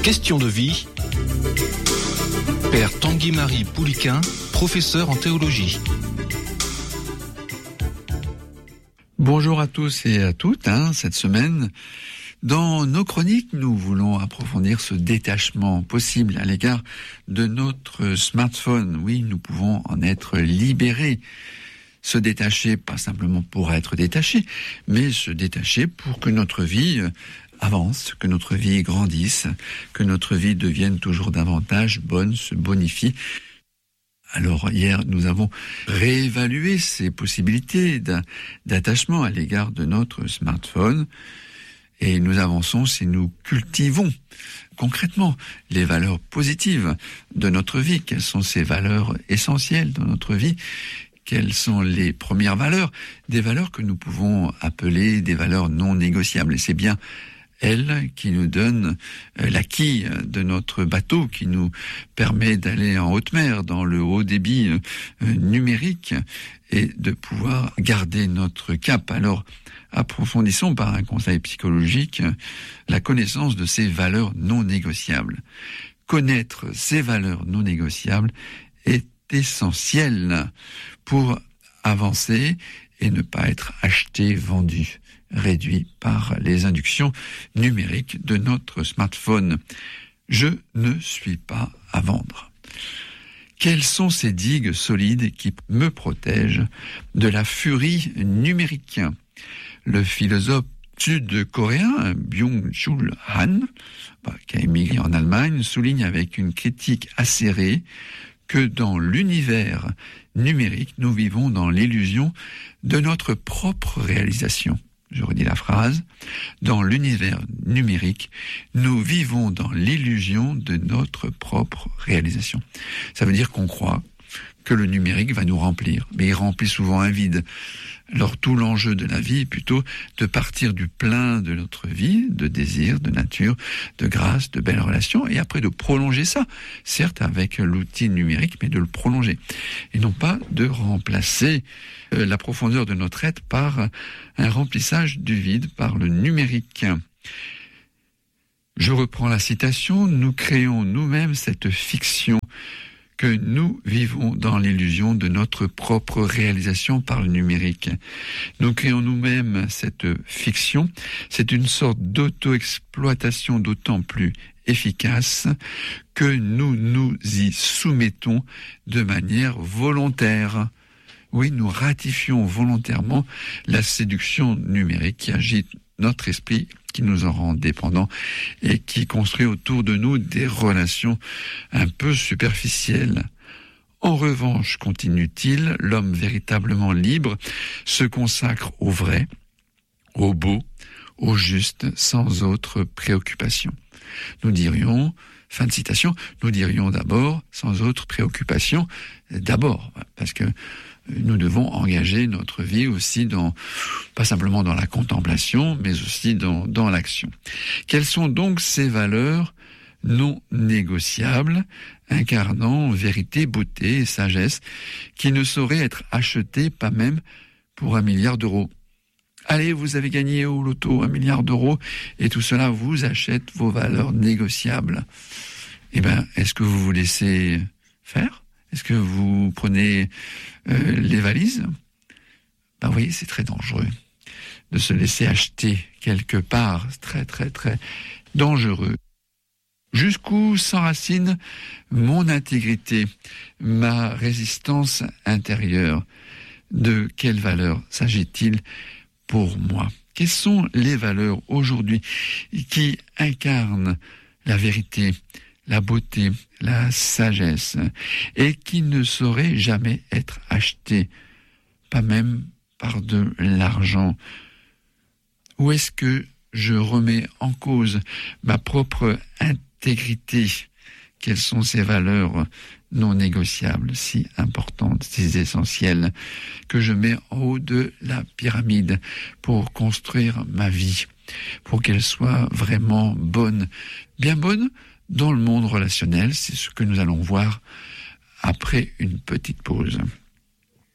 Question de vie. Père Tanguy-Marie Pouliquin, professeur en théologie. Bonjour à tous et à toutes. Cette semaine, dans nos chroniques, nous voulons approfondir ce détachement possible à l'égard de notre smartphone. Oui, nous pouvons en être libérés. Se détacher, pas simplement pour être détaché, mais se détacher pour que notre vie avance, que notre vie grandisse, que notre vie devienne toujours davantage bonne, se bonifie. Alors hier, nous avons réévalué ces possibilités d'attachement à l'égard de notre smartphone et nous avançons si nous cultivons concrètement les valeurs positives de notre vie. Quelles sont ces valeurs essentielles dans notre vie ? Quelles sont les premières valeurs ? Des valeurs que nous pouvons appeler des valeurs non négociables. Et c'est bien elles qui nous donnent la quille de notre bateau, qui nous permet d'aller en haute mer, dans le haut débit numérique, et de pouvoir garder notre cap. Alors, approfondissons par un conseil psychologique la connaissance de ces valeurs non négociables. Connaître ces valeurs non négociables est essentiel pour avancer et ne pas être acheté, vendu, réduit par les inductions numériques de notre smartphone. Je ne suis pas à vendre. Quelles sont ces digues solides qui me protègent de la furie numérique ? Le philosophe sud-coréen Byung-Chul Han, qui a émigré en Allemagne, souligne avec une critique acérée que dans l'univers numérique, nous vivons dans l'illusion de notre propre réalisation. Je redis la phrase. Dans l'univers numérique, nous vivons dans l'illusion de notre propre réalisation. Ça veut dire qu'on croit que le numérique va nous remplir, mais il remplit souvent un vide. Alors tout l'enjeu de la vie est plutôt de partir du plein de notre vie, de désir, de nature, de grâce, de belles relations, et après de prolonger ça, certes avec l'outil numérique, mais de le prolonger. Et non pas de remplacer la profondeur de notre être par un remplissage du vide par le numérique. Je reprends la citation, nous créons nous-mêmes cette fiction que nous vivons dans l'illusion de notre propre réalisation par le numérique. Nous créons nous-mêmes cette fiction. C'est une sorte d'auto-exploitation d'autant plus efficace que nous nous y soumettons de manière volontaire. Oui, nous ratifions volontairement la séduction numérique qui agite notre esprit, qui nous en rend dépendants et qui construit autour de nous des relations un peu superficielles. En revanche, continue-t-il, l'homme véritablement libre se consacre au vrai, au beau, au juste, sans autre préoccupation. Nous dirions, fin de citation, nous dirions d'abord, sans autre préoccupation, d'abord, parce que nous devons engager notre vie aussi pas simplement dans la contemplation, mais aussi dans l'action. Quelles sont donc ces valeurs non négociables, incarnant vérité, beauté et sagesse, qui ne sauraient être achetées, pas même pour 1 milliard d'euros? Allez, vous avez gagné au loto 1 milliard d'euros, et tout cela vous achète vos valeurs négociables. Est-ce que vous vous laissez faire ? Est-ce que vous prenez les valises ? Vous voyez, c'est très dangereux de se laisser acheter quelque part. C'est très, très, très dangereux. Jusqu'où s'enracine mon intégrité, ma résistance intérieure ? De quelles valeurs s'agit-il pour moi ? Quelles sont les valeurs aujourd'hui qui incarnent la vérité, la beauté, la sagesse, et qui ne saurait jamais être acheté, pas même par de l'argent? Ou est-ce que je remets en cause ma propre intégrité? Quelles sont ces valeurs non négociables, si importantes, si essentielles, que je mets en haut de la pyramide pour construire ma vie, pour qu'elle soit vraiment bonne, bien bonne dans le monde relationnel? C'est ce que nous allons voir après une petite pause.